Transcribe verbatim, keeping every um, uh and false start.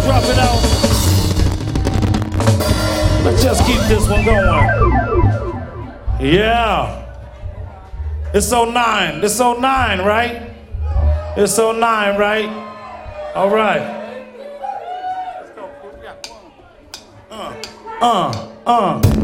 Drop it out. Let's just keep this one going. Yeah. It's oh nine. It's oh nine, right? It's oh nine, right? All right. Uh, uh, uh.